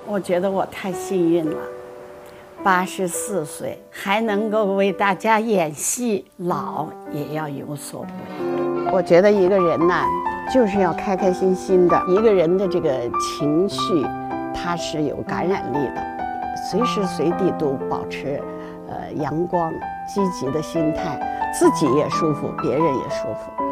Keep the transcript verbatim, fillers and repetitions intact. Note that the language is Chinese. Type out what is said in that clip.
我觉得我太幸运了，八十四岁还能够为大家演戏，老也要有所不为。我觉得一个人呢，就是要开开心心的。一个人的这个情绪，它是有感染力的，随时随地都保持呃阳光、积极的心态，自己也舒服，别人也舒服。